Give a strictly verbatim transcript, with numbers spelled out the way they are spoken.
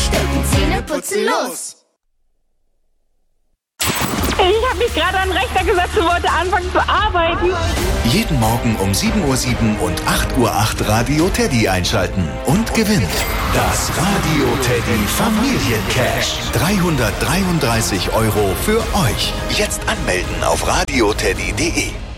Frühstücken, Zähne putzen, los! Ich habe mich gerade an den Rechner gesetzt und wollte anfangen zu arbeiten. Jeden Morgen um sieben Uhr sieben und acht Uhr acht Radio Teddy einschalten und gewinnt das Radio Teddy Familiencash. dreihundertdreiunddreißig Euro für euch. Jetzt anmelden auf radioteddy punkt de.